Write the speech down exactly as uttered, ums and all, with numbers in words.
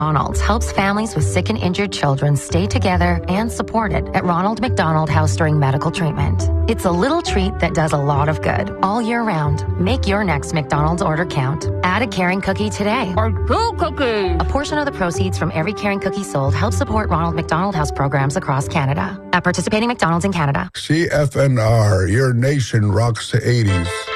McDonald's helps families with sick and injured children stay together and supported at Ronald McDonald House during medical treatment. It's a little treat that does a lot of good all year round. Make your next McDonald's order count. Add a caring cookie today. Or two cookies. A portion of the proceeds from every caring cookie sold helps support Ronald McDonald House programs across Canada. At participating McDonald's in Canada. C F N R, your nation rocks the eighties.